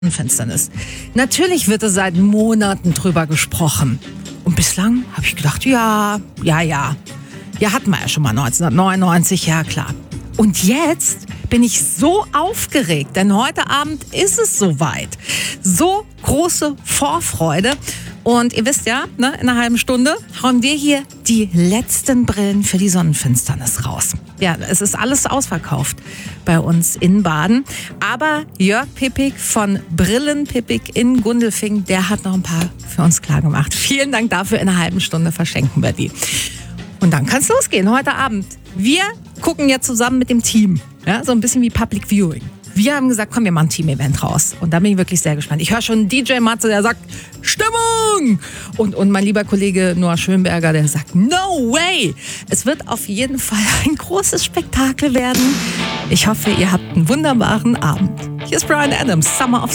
Finsternis. Natürlich wird seit Monaten drüber gesprochen. Und bislang habe ich gedacht, ja. Ja, hatten wir ja schon mal 1999, ja klar. Und jetzt bin ich so aufgeregt, denn heute Abend ist es soweit. So große Vorfreude. Und ihr wisst ja, in einer halben Stunde hauen wir hier die letzten Brillen für die Sonnenfinsternis raus. Ja, es ist alles ausverkauft bei uns in Baden. Aber Jörg Pippig von Brillen Pippig in Gundelfing, der hat noch ein paar für uns klar gemacht. Vielen Dank dafür. In einer halben Stunde verschenken wir die. Und dann kann es losgehen heute Abend. Wir gucken jetzt zusammen mit dem Team. Ja, so ein bisschen wie Public Viewing. Wir haben gesagt, komm, wir machen ein Team-Event raus. Und da bin ich wirklich sehr gespannt. Ich höre schon DJ Matze, der sagt, Stimmung! Und mein lieber Kollege Noah Schönberger, der sagt, no way! Es wird auf jeden Fall ein großes Spektakel werden. Ich hoffe, ihr habt einen wunderbaren Abend. Hier ist Bryan Adams, Summer of